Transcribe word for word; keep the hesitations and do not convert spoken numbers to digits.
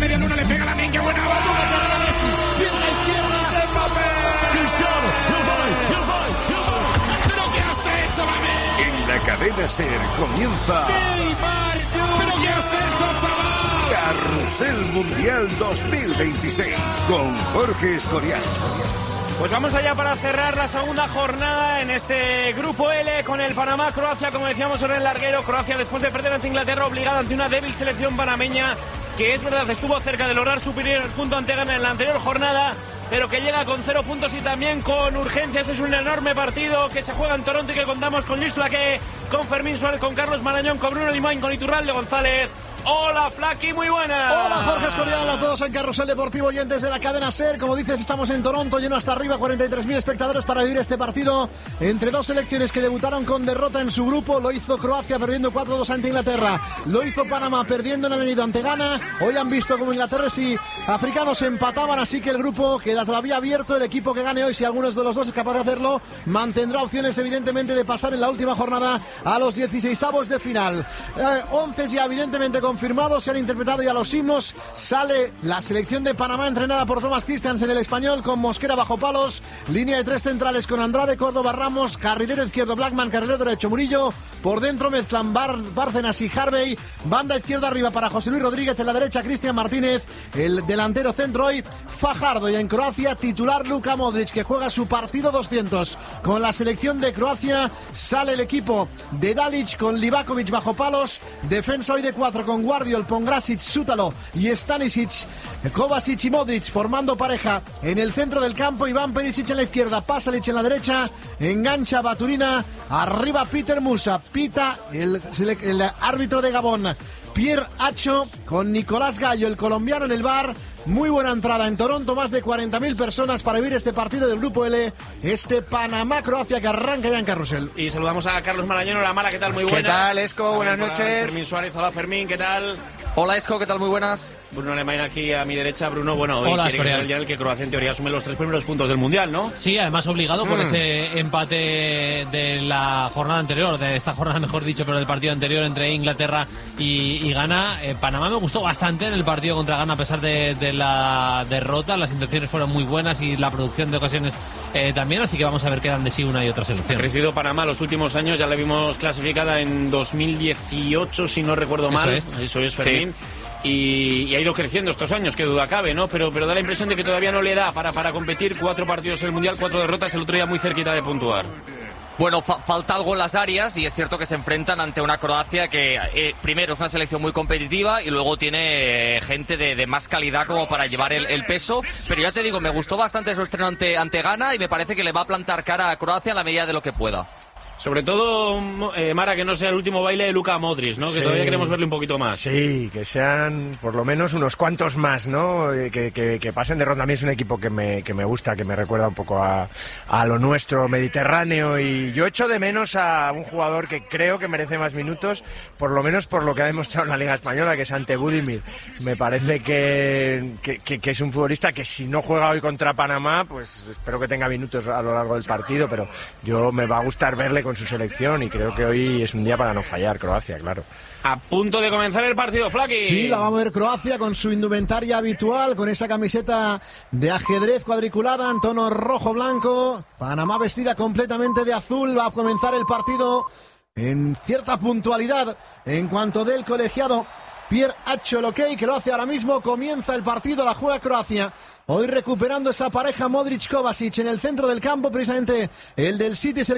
media luna, le pega la Min, qué buena bola. Viene la izquierda, Mbappé. Cristiano, ¿pero qué has hecho, Mbappé? En la cadena SER comienza Neymar, ¿pero qué has hecho, chaval? Carrusel Mundial dos mil veintiséis con Jorge Escorial. Pues vamos allá para cerrar la segunda jornada en este grupo L con el Panamá-Croacia, como decíamos en el larguero. Croacia, después de perder ante Inglaterra, obligada ante una débil selección panameña, que es verdad estuvo cerca de lograr su primer punto ante Ghana en la anterior jornada, pero que llega con cero puntos y también con urgencias. Es un enorme partido que se juega en Toronto y que contamos con Luis Flaqué, con Fermín Suárez, con Carlos Marañón, con Bruno Limón, con Iturralde González. Hola, Flaqui, muy buenas. Hola, Jorge Escorial, a todos en Carrusel Deportivo oyentes de la cadena SER. Como dices, estamos en Toronto, lleno hasta arriba, cuarenta y tres mil espectadores para vivir este partido entre dos selecciones que debutaron con derrota en su grupo. Lo hizo Croacia perdiendo cuatro dos ante Inglaterra, lo hizo Panamá perdiendo en el venido ante Ghana. Hoy han visto como Inglaterra y africanos empataban, así que el grupo queda todavía abierto. El equipo que gane hoy, si alguno de los dos es capaz de hacerlo, mantendrá opciones evidentemente de pasar en la última jornada a los dieciseisavos de final. eh, once ya evidentemente con confirmados, se han interpretado ya los himnos. Sale la selección de Panamá entrenada por Thomas Christiansen, el español, con Mosquera bajo palos, línea de tres centrales con Andrade, Córdoba, Ramos, carrilero izquierdo Blackman, carrilero derecho Murillo, por dentro mezclan Bar, Bárcenas y Harvey, banda izquierda arriba para José Luis Rodríguez, en la derecha Cristian Martínez, el delantero centro hoy Fajardo, y en Croacia titular Luka Modric, que juega su partido doscientos con la selección de Croacia. Sale el equipo de Dalic con Livakovic bajo palos, defensa hoy de cuatro con Guardiol, Pongrasic, Sútalo y Stanisic, Kovacic y Modric formando pareja en el centro del campo. Iván Perisic en la izquierda, Pasalic en la derecha, engancha Baturina, arriba Peter Musa, pita el, el árbitro de Gabón, Pierre Hacho, con Nicolás Gallo, el colombiano, en el bar. Muy buena entrada en Toronto, más de cuarenta mil personas para vivir este partido del Grupo L, este Panamá-Croacia que arranca ya en Carrusel. Y saludamos a Carlos Marañón. Hola, Mara, ¿qué tal? Muy buenas. ¿Qué tal, Esco? Buenas Hola, noches. Fermín Suárez, hola Fermín, ¿qué tal? Hola, Esco, ¿qué tal? Muy buenas. Bruno Alemán aquí a mi derecha. Bruno, bueno, hoy Hola, tiene que ser el día en el que Croacia en teoría asume los tres primeros puntos del Mundial, ¿no? Sí, además obligado por Mm. ese empate de la jornada anterior, de esta jornada mejor dicho, pero del partido anterior entre Inglaterra y, y Ghana. Eh, Panamá me gustó bastante en el partido contra Ghana a pesar de, de la derrota. Las intenciones fueron muy buenas y la producción de ocasiones eh, también, así que vamos a ver qué dan de sí una y otra selección. Ha crecido Panamá los últimos años, ya la vimos clasificada en dos mil dieciocho, si no recuerdo mal. Eso es, Eso es Fermín. Sí. Y, y ha ido creciendo estos años, que duda cabe, ¿no? Pero, pero da la impresión de que todavía no le da para, para competir. Cuatro partidos en el Mundial, cuatro derrotas, el otro día muy cerquita de puntuar. Bueno, fa- falta algo en las áreas y es cierto que se enfrentan ante una Croacia que eh, primero es una selección muy competitiva y luego tiene eh, gente de, de más calidad como para llevar el, el peso. Pero ya te digo, me gustó bastante su estreno ante, ante Ghana y me parece que le va a plantar cara a Croacia a la medida de lo que pueda. Sobre todo, eh, Mara, que no sea el último baile de Luka Modric, ¿no? Que Sí. todavía queremos verle un poquito más. Sí, que sean por lo menos unos cuantos más, ¿no? Eh, Que, que, que pasen de ronda. A mí es un equipo que me, que me gusta, que me recuerda un poco a, a lo nuestro mediterráneo, y yo echo de menos a un jugador que creo que merece más minutos, por lo menos por lo que ha demostrado en la Liga Española, que es Ante Budimir. Me parece que, que, que, que es un futbolista que si no juega hoy contra Panamá, pues espero que tenga minutos a lo largo del partido, pero yo me va a gustar verle con su selección y creo que hoy es un día para no fallar, Croacia, claro. A punto de comenzar el partido, Flaqui. Sí, la vamos a ver Croacia con su indumentaria habitual, con esa camiseta de ajedrez cuadriculada en tono rojo-blanco. Panamá vestida completamente de azul. Va a comenzar el partido en cierta puntualidad en cuanto del colegiado Pierre Hacho, el ok, que lo hace ahora mismo. Comienza el partido, la juega Croacia. Hoy recuperando esa pareja Modric-Kovacic en el centro del campo, precisamente el del City es el